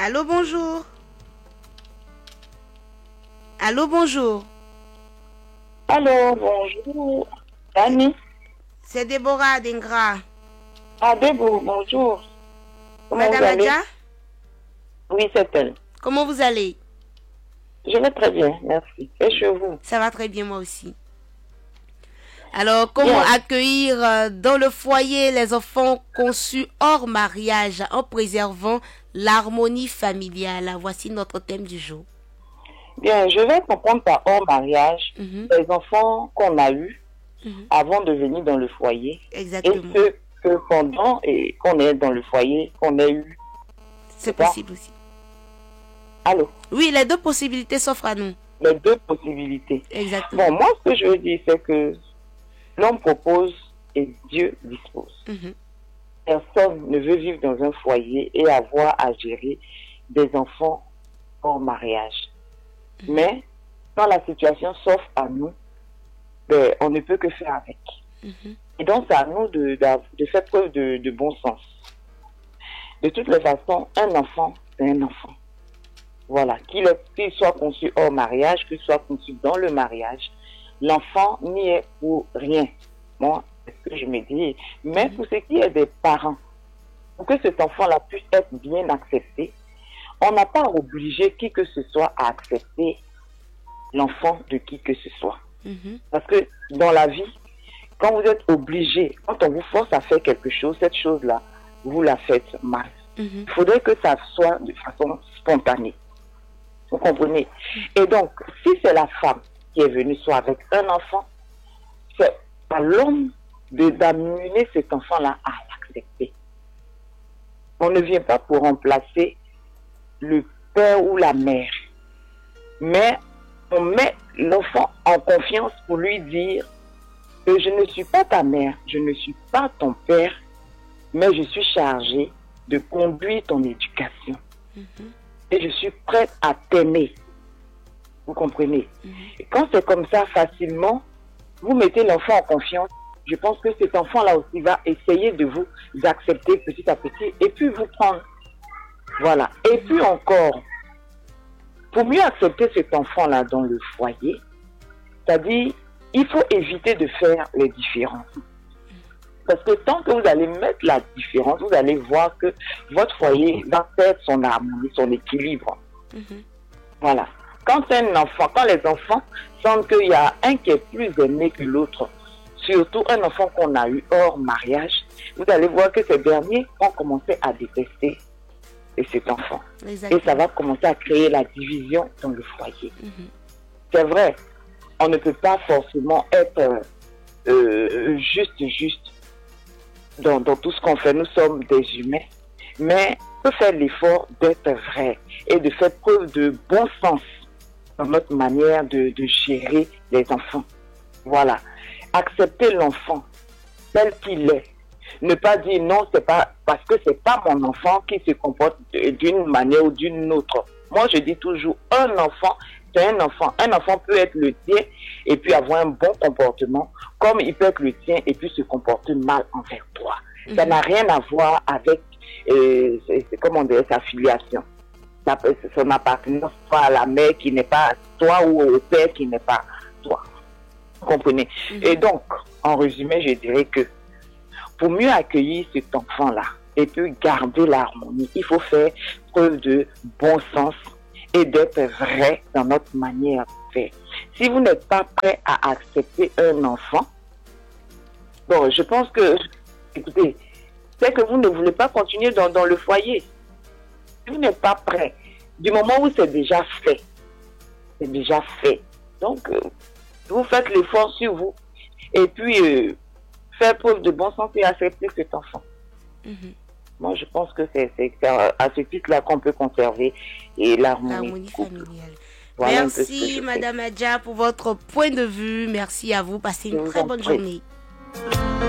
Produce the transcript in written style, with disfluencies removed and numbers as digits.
Allô, bonjour. Allô, bonjour. Allô, bonjour. Annie. C'est Déborah Dengra. Ah, Debo, bonjour. Comment Madame vous allez? Adja, Oui, c'est elle. comment vous allez? Je vais très bien, merci. Et chez vous? Ça va très bien, moi aussi. Alors, comment Bien. accueillir dans le foyer les enfants conçus hors mariage en préservant l'harmonie familiale? Voici notre thème du jour. Bien, je vais comprendre par hors mariage Mhm, les enfants qu'on a eus mhm. avant de venir dans le foyer et Exactement. ceux que pendant et qu'on est dans le foyer, qu'on ait eu. C'est ça. possible aussi. Allô? Oui, les deux possibilités s'offrent à nous. Les deux possibilités. Exactement. Bon, moi, ce que je veux dire, c'est que l'homme propose et Dieu dispose. Mhm, Personne ne veut vivre dans un foyer et avoir à gérer des enfants hors mariage. Mais quand la situation s'offre à nous, ben, on ne peut que faire avec. mhm. Et donc, c'est à nous de faire preuve de bon sens. De toutes les façons, un enfant, c'est un enfant. Voilà. Qu'il soit conçu hors mariage, qu'il soit conçu dans le mariage, l'enfant n'y est pour rien. Moi, c'est ce que je me dis. Mais pour ce qui est des parents, pour que cet enfant-là puisse être bien accepté, on n'a pas obligé qui que ce soit à accepter l'enfant de qui que ce soit. Mhm. Parce que dans la vie, quand vous êtes obligé, quand on vous force à faire quelque chose, cette chose-là, vous la faites mal. Mhm. Il faudrait que ça soit de façon spontanée. Vous comprenez? Et donc, si c'est la femme qui est venue soit avec un enfant, c'est à l'homme d'amener cet enfant-là à l'accepter. On ne vient pas pour remplacer le père ou la mère, mais on met l'enfant en confiance pour lui dire que je ne suis pas ta mère, je ne suis pas ton père, mais je suis chargé de conduire ton éducation. Mhm. Et je suis prête à t'aimer. Vous comprenez? Et quand c'est comme ça facilement, vous mettez l'enfant en confiance. Je pense que cet enfant-là aussi va essayer de vous accepter petit à petit et puis vous prendre. Voilà. Et puis encore, pour mieux accepter cet enfant-là dans le foyer, c'est-à-dire, il faut éviter de faire les différences. Parce que tant que vous allez mettre la différence, vous allez voir que votre foyer va perdre son harmonie, son équilibre. Mhm. Voilà. Quand les enfants sentent qu'il y a un qui est plus aimé que l'autre, surtout un enfant qu'on a eu hors mariage, vous allez voir que ces derniers vont commencer à détester cet enfant. Exactement. Et ça va commencer à créer la division dans le foyer. Mhm. C'est vrai, on ne peut pas forcément être juste dans tout ce qu'on fait. Nous sommes des humains, mais on peut faire l'effort d'être vrai et de faire preuve de bon sens dans notre manière de gérer les enfants. Voilà. Accepter l'enfant tel qu'il est. Ne pas dire non, c'est pas parce que c'est pas mon enfant qui se comporte d'une manière ou d'une autre. Moi, je dis toujours, un enfant, c'est un enfant. Un enfant peut être le tien et puis avoir un bon comportement, comme il peut être le tien et puis se comporter mal envers toi. Ça n'a rien à voir avec comment dire, sa filiation. Son appartenance soit à la mère qui n'est pas toi ou au père qui n'est pas toi. Vous comprenez? Et donc, en résumé, je dirais que pour mieux accueillir cet enfant-là et puis garder l'harmonie, il faut faire preuve de bon sens et d'être vrai dans notre manière de faire. Si vous n'êtes pas prêt à accepter un enfant, bon, je pense que, écoutez, c'est que vous ne voulez pas continuer dans le foyer. Si vous n'êtes pas prêt, du moment où c'est déjà fait, c'est déjà fait. Donc, vous faites l'effort sur vous et puis faire preuve de bon sens et accepter cet enfant. Mhm. Moi, je pense que c'est à ce titre-là qu'on peut conserver l'harmonie familiale. Voilà merci, Madame Adja, pour votre point de vue. Merci à vous. Passez une très bonne journée.